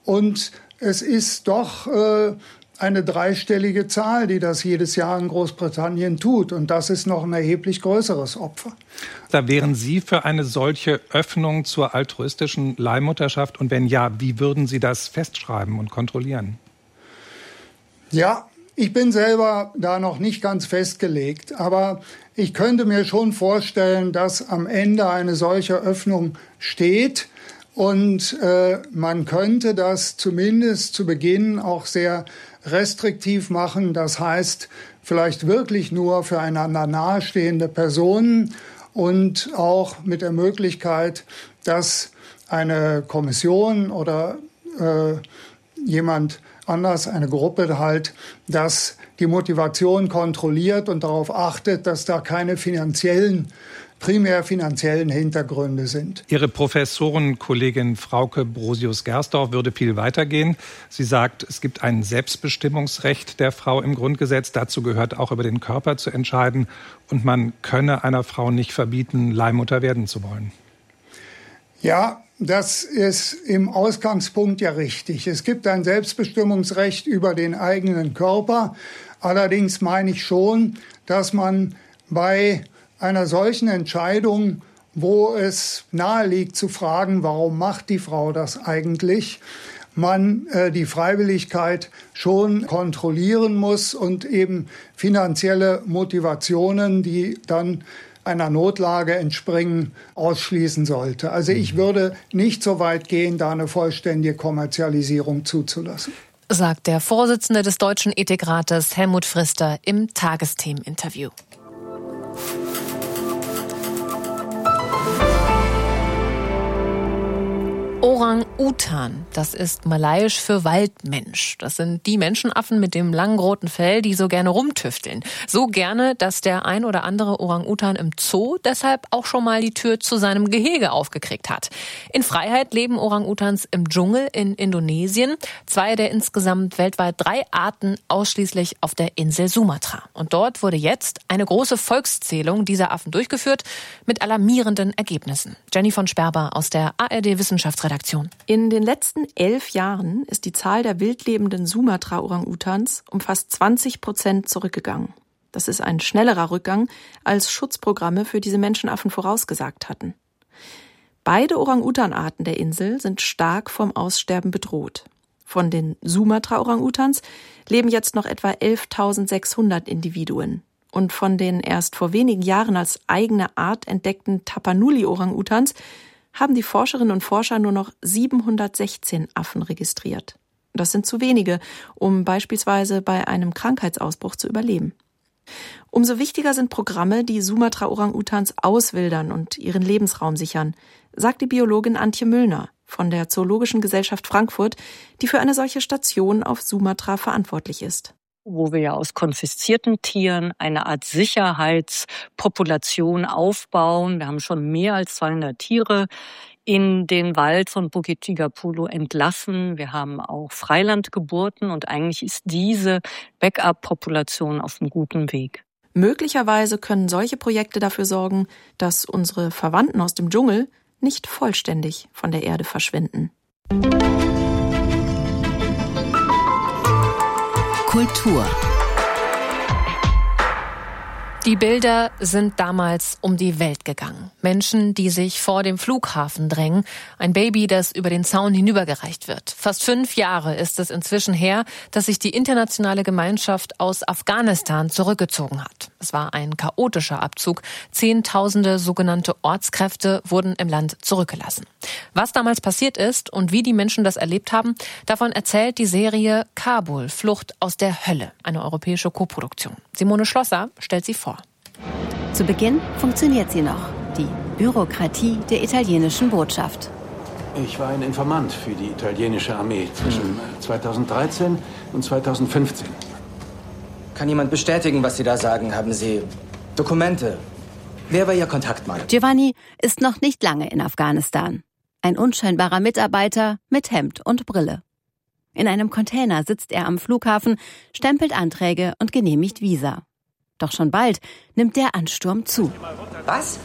Und es ist doch eine dreistellige Zahl, die das jedes Jahr in Großbritannien tut. Und das ist noch ein erheblich größeres Opfer. Da wären Sie für eine solche Öffnung zur altruistischen Leihmutterschaft? Und wenn ja, wie würden Sie das festschreiben und kontrollieren? Ja, ich bin selber da noch nicht ganz festgelegt. Aber ich könnte mir schon vorstellen, dass am Ende eine solche Öffnung steht. Und man könnte das zumindest zu Beginn auch sehr restriktiv machen. Das heißt, vielleicht wirklich nur für einander nahestehende Personen und auch mit der Möglichkeit, dass eine Kommission oder jemand anders, eine Gruppe halt, dass die Motivation kontrolliert und darauf achtet, dass da keine primär finanziellen Hintergründe sind. Ihre Professorenkollegin Frauke Brosius-Gersdorf würde viel weitergehen. Sie sagt, es gibt ein Selbstbestimmungsrecht der Frau im Grundgesetz. Dazu gehört auch, über den Körper zu entscheiden. Und man könne einer Frau nicht verbieten, Leihmutter werden zu wollen. Ja, das ist im Ausgangspunkt ja richtig. Es gibt ein Selbstbestimmungsrecht über den eigenen Körper. Allerdings meine ich schon, dass man bei einer solchen Entscheidung, wo es nahe liegt zu fragen, warum macht die Frau das eigentlich, man die Freiwilligkeit schon kontrollieren muss und eben finanzielle Motivationen, die dann einer Notlage entspringen, ausschließen sollte. Also ich würde nicht so weit gehen, da eine vollständige Kommerzialisierung zuzulassen. Sagt der Vorsitzende des Deutschen Ethikrates Helmut Frister im Tagesthemen-Interview. Orang-Utan, das ist malayisch für Waldmensch. Das sind die Menschenaffen mit dem langen roten Fell, die so gerne rumtüfteln. So gerne, dass der ein oder andere Orang-Utan im Zoo deshalb auch schon mal die Tür zu seinem Gehege aufgekriegt hat. In Freiheit leben Orang-Utans im Dschungel in Indonesien. 2 der insgesamt weltweit 3 Arten ausschließlich auf der Insel Sumatra. Und dort wurde jetzt eine große Volkszählung dieser Affen durchgeführt mit alarmierenden Ergebnissen. Jenny von Sperber aus der ARD-Wissenschaftsredaktion. In den letzten 11 Jahren ist die Zahl der wildlebenden Sumatra-Orang-Utans um fast 20% zurückgegangen. Das ist ein schnellerer Rückgang, als Schutzprogramme für diese Menschenaffen vorausgesagt hatten. Beide Orang-Utan-Arten der Insel sind stark vom Aussterben bedroht. Von den Sumatra-Orang-Utans leben jetzt noch etwa 11.600 Individuen. Und von den erst vor wenigen Jahren als eigene Art entdeckten Tapanuli-Orang-Utans haben die Forscherinnen und Forscher nur noch 716 Affen registriert. Das sind zu wenige, um beispielsweise bei einem Krankheitsausbruch zu überleben. Umso wichtiger sind Programme, die Sumatra-Orang-Utans auswildern und ihren Lebensraum sichern, sagt die Biologin Antje Müllner von der Zoologischen Gesellschaft Frankfurt, die für eine solche Station auf Sumatra verantwortlich ist. Wo wir ja aus konfiszierten Tieren eine Art Sicherheitspopulation aufbauen. Wir haben schon mehr als 200 Tiere in den Wald von Bukit Tigapulu entlassen. Wir haben auch Freilandgeburten und eigentlich ist diese Backup-Population auf einem guten Weg. Möglicherweise können solche Projekte dafür sorgen, dass unsere Verwandten aus dem Dschungel nicht vollständig von der Erde verschwinden. Kultur. Die Bilder sind damals um die Welt gegangen. Menschen, die sich vor dem Flughafen drängen. Ein Baby, das über den Zaun hinübergereicht wird. Fast 5 Jahre ist es inzwischen her, dass sich die internationale Gemeinschaft aus Afghanistan zurückgezogen hat. Es war ein chaotischer Abzug. Zehntausende sogenannte Ortskräfte wurden im Land zurückgelassen. Was damals passiert ist und wie die Menschen das erlebt haben, davon erzählt die Serie Kabul, Flucht aus der Hölle, eine europäische Koproduktion. Simone Schlosser stellt sie vor. Zu Beginn funktioniert sie noch, die Bürokratie der italienischen Botschaft. Ich war ein Informant für die italienische Armee zwischen 2013 und 2015. Kann jemand bestätigen, was Sie da sagen? Haben Sie Dokumente? Wer war Ihr Kontaktmann? Giovanni ist noch nicht lange in Afghanistan. Ein unscheinbarer Mitarbeiter mit Hemd und Brille. In einem Container sitzt er am Flughafen, stempelt Anträge und genehmigt Visa. Doch schon bald nimmt der Ansturm zu. Was?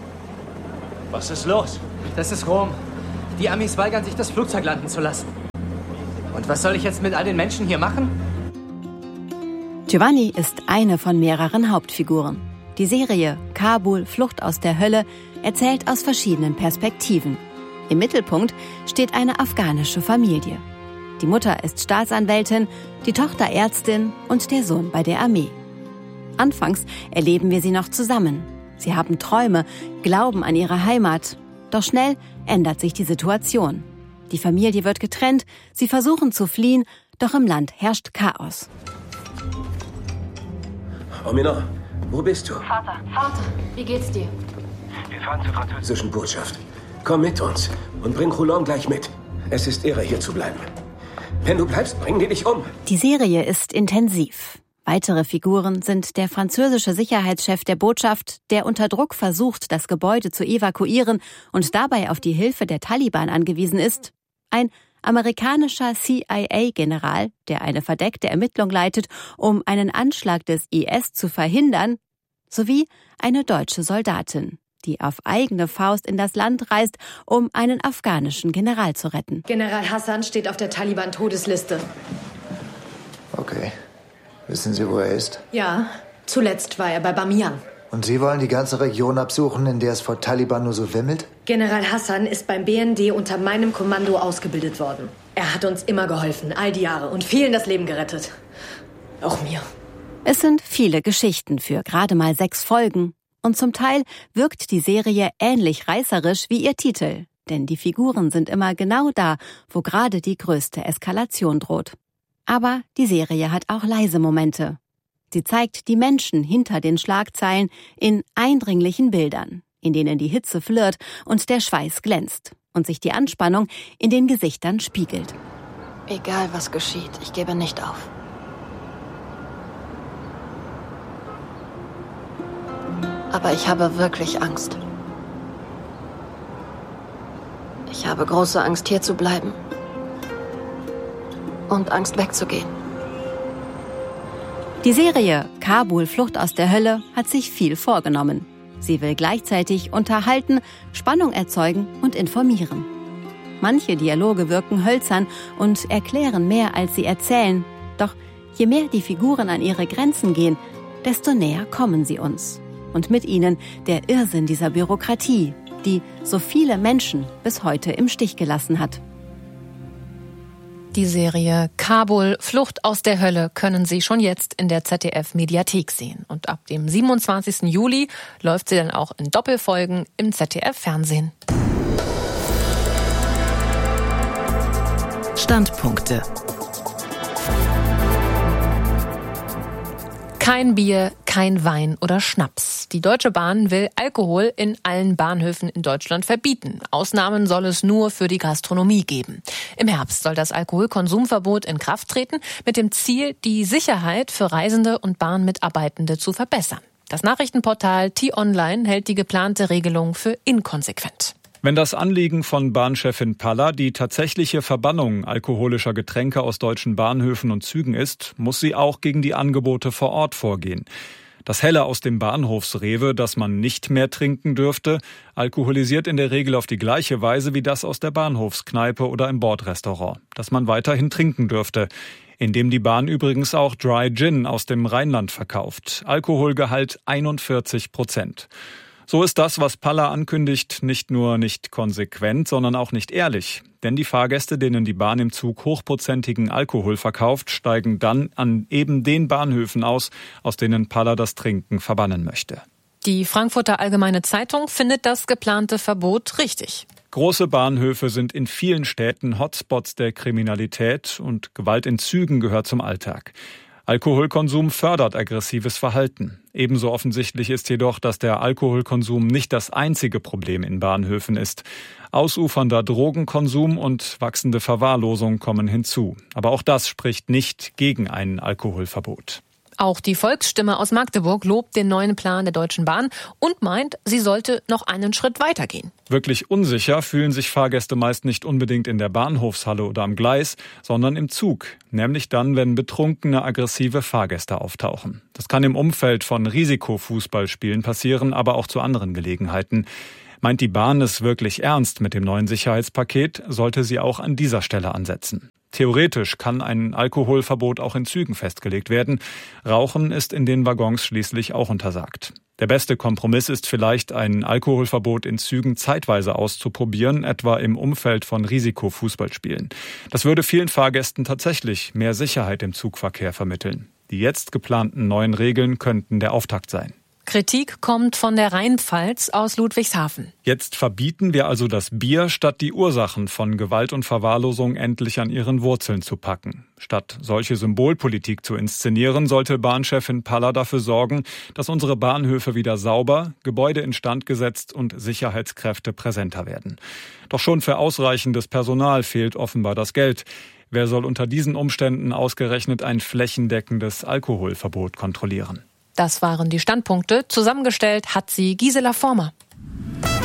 Was ist los? Das ist Rom. Die Amis weigern sich, das Flugzeug landen zu lassen. Und was soll ich jetzt mit all den Menschen hier machen? Giovanni ist eine von mehreren Hauptfiguren. Die Serie Kabul, Flucht aus der Hölle erzählt aus verschiedenen Perspektiven. Im Mittelpunkt steht eine afghanische Familie. Die Mutter ist Staatsanwältin, die Tochter Ärztin und der Sohn bei der Armee. Anfangs erleben wir sie noch zusammen. Sie haben Träume, glauben an ihre Heimat. Doch schnell ändert sich die Situation. Die Familie wird getrennt, sie versuchen zu fliehen, doch im Land herrscht Chaos. Omina, wo bist du? Vater, wie geht's dir? Wir fahren zur französischen Botschaft. Komm mit uns und bring Roulon gleich mit. Es ist irre, hier zu bleiben. Wenn du bleibst, bringen die dich um. Die Serie ist intensiv. Weitere Figuren sind der französische Sicherheitschef der Botschaft, der unter Druck versucht, das Gebäude zu evakuieren und dabei auf die Hilfe der Taliban angewiesen ist. Ein amerikanischer CIA-General, der eine verdeckte Ermittlung leitet, um einen Anschlag des IS zu verhindern, sowie eine deutsche Soldatin, die auf eigene Faust in das Land reist, um einen afghanischen General zu retten. General Hassan steht auf der Taliban-Todesliste. Okay. Wissen Sie, wo er ist? Ja, zuletzt war er bei Bamiyan. Und Sie wollen die ganze Region absuchen, in der es vor Taliban nur so wimmelt? General Hassan ist beim BND unter meinem Kommando ausgebildet worden. Er hat uns immer geholfen, all die Jahre, und vielen das Leben gerettet. Auch mir. Es sind viele Geschichten für gerade mal 6 Folgen. Und zum Teil wirkt die Serie ähnlich reißerisch wie ihr Titel. Denn die Figuren sind immer genau da, wo gerade die größte Eskalation droht. Aber die Serie hat auch leise Momente. Sie zeigt die Menschen hinter den Schlagzeilen in eindringlichen Bildern, in denen die Hitze flirrt und der Schweiß glänzt und sich die Anspannung in den Gesichtern spiegelt. Egal was geschieht, ich gebe nicht auf. Aber ich habe wirklich Angst. Ich habe große Angst, hier zu bleiben. Und Angst, wegzugehen. Die Serie Kabul, Flucht aus der Hölle hat sich viel vorgenommen. Sie will gleichzeitig unterhalten, Spannung erzeugen und informieren. Manche Dialoge wirken hölzern und erklären mehr, als sie erzählen. Doch je mehr die Figuren an ihre Grenzen gehen, desto näher kommen sie uns. Und mit ihnen der Irrsinn dieser Bürokratie, die so viele Menschen bis heute im Stich gelassen hat. Die Serie Kabul, Flucht aus der Hölle können Sie schon jetzt in der ZDF-Mediathek sehen. Und ab dem 27. Juli läuft sie dann auch in Doppelfolgen im ZDF-Fernsehen. Standpunkte. Kein Bier, kein Wein oder Schnaps. Die Deutsche Bahn will Alkohol in allen Bahnhöfen in Deutschland verbieten. Ausnahmen soll es nur für die Gastronomie geben. Im Herbst soll das Alkoholkonsumverbot in Kraft treten, mit dem Ziel, die Sicherheit für Reisende und Bahnmitarbeitende zu verbessern. Das Nachrichtenportal T-Online hält die geplante Regelung für inkonsequent. Wenn das Anliegen von Bahnchefin Palla die tatsächliche Verbannung alkoholischer Getränke aus deutschen Bahnhöfen und Zügen ist, muss sie auch gegen die Angebote vor Ort vorgehen. Das Helle aus dem Bahnhofsrewe, das man nicht mehr trinken dürfte, alkoholisiert in der Regel auf die gleiche Weise wie das aus der Bahnhofskneipe oder im Bordrestaurant, das man weiterhin trinken dürfte, indem die Bahn übrigens auch Dry Gin aus dem Rheinland verkauft. Alkoholgehalt 41%. So ist das, was Palla ankündigt, nicht nur nicht konsequent, sondern auch nicht ehrlich. Denn die Fahrgäste, denen die Bahn im Zug hochprozentigen Alkohol verkauft, steigen dann an eben den Bahnhöfen aus denen Palla das Trinken verbannen möchte. Die Frankfurter Allgemeine Zeitung findet das geplante Verbot richtig. Große Bahnhöfe sind in vielen Städten Hotspots der Kriminalität und Gewalt in Zügen gehört zum Alltag. Alkoholkonsum fördert aggressives Verhalten. Ebenso offensichtlich ist jedoch, dass der Alkoholkonsum nicht das einzige Problem in Bahnhöfen ist. Ausufernder Drogenkonsum und wachsende Verwahrlosung kommen hinzu. Aber auch das spricht nicht gegen ein Alkoholverbot. Auch die Volksstimme aus Magdeburg lobt den neuen Plan der Deutschen Bahn und meint, sie sollte noch einen Schritt weitergehen. Wirklich unsicher fühlen sich Fahrgäste meist nicht unbedingt in der Bahnhofshalle oder am Gleis, sondern im Zug. Nämlich dann, wenn betrunkene, aggressive Fahrgäste auftauchen. Das kann im Umfeld von Risikofußballspielen passieren, aber auch zu anderen Gelegenheiten. Meint die Bahn es wirklich ernst mit dem neuen Sicherheitspaket, sollte sie auch an dieser Stelle ansetzen. Theoretisch kann ein Alkoholverbot auch in Zügen festgelegt werden. Rauchen ist in den Waggons schließlich auch untersagt. Der beste Kompromiss ist vielleicht, ein Alkoholverbot in Zügen zeitweise auszuprobieren, etwa im Umfeld von Risikofußballspielen. Das würde vielen Fahrgästen tatsächlich mehr Sicherheit im Zugverkehr vermitteln. Die jetzt geplanten neuen Regeln könnten der Auftakt sein. Kritik kommt von der Rheinpfalz aus Ludwigshafen. Jetzt verbieten wir also das Bier, statt die Ursachen von Gewalt und Verwahrlosung endlich an ihren Wurzeln zu packen. Statt solche Symbolpolitik zu inszenieren, sollte Bahnchefin Paller dafür sorgen, dass unsere Bahnhöfe wieder sauber, Gebäude instand gesetzt und Sicherheitskräfte präsenter werden. Doch schon für ausreichendes Personal fehlt offenbar das Geld. Wer soll unter diesen Umständen ausgerechnet ein flächendeckendes Alkoholverbot kontrollieren? Das waren die Standpunkte. Zusammengestellt hat sie Gisela Former.